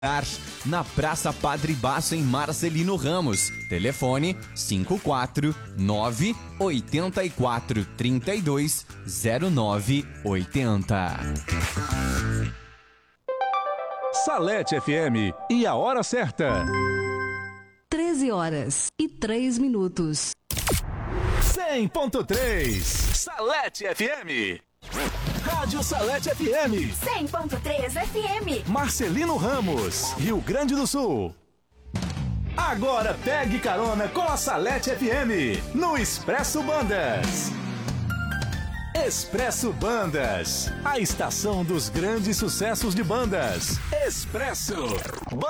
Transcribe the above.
na Praça Padre Baço, em Marcelino Ramos. Telefone 549-8432-0980. Salete FM e a hora certa. 13h03. 100.3 Salete FM. Rádio Salete FM. 100.3 FM. Marcelino Ramos, Rio Grande do Sul. Agora pegue carona com a Salete FM no Expresso Bandas. Expresso Bandas, a estação dos grandes sucessos de bandas. Expresso